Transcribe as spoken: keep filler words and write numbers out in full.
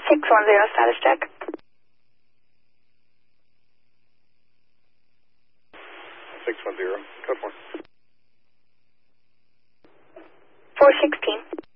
six one zero, status check. six one zero, code four. four sixteen.